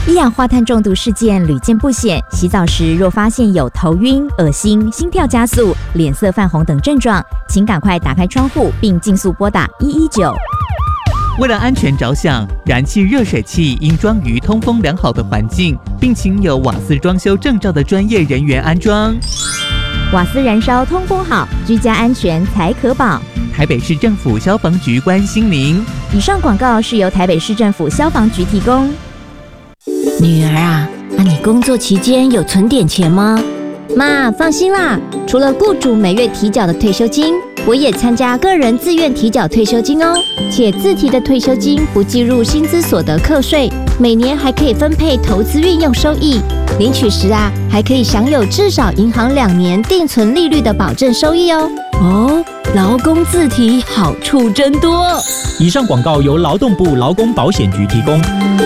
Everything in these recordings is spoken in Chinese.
一氧化碳中毒事件屡见不鲜，洗澡时若发现有头晕、恶心、心跳加速、脸色泛红等症状，请赶快打开窗户并尽速拨打119。 为了安全着想，燃气热水器应装于通风良好的环境，并请有瓦斯装修证照的专业人员安装。 瓦斯燃烧通风好，居家安全才可保。 台北市政府消防局关心您。 以上广告是由台北市政府消防局提供。 女儿啊，你工作期间有存点钱吗？ 妈，放心啦，除了雇主每月提缴的退休金，我也参加个人自愿提缴退休金哦，且自提的退休金不计入薪资所得课税，每年还可以分配投资运用收益，领取时还可以享有至少银行2年定存利率的保证收益哦。 哦，劳工自提好处真多。 以上广告由劳动部劳工保险局提供。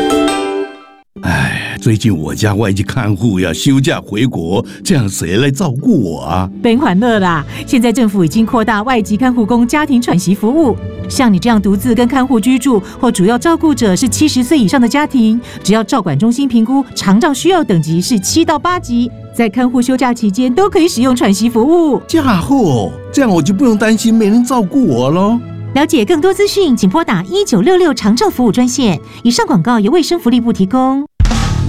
最近我家外籍看护要休假回国，这样谁来照顾我啊？ 别欢乐啦！现在政府已经扩大外籍看护工家庭喘息服务，像你这样独自跟看护居住，或主要照顾者是70岁以上的家庭，只要照管中心评估长照需要等级是7到8级，在看护休假期间都可以使用喘息服务。 家伙，这样我就不用担心没人照顾我咯。 了解更多资讯，请拨打1966长照服务专线。以上广告由卫生福利部提供。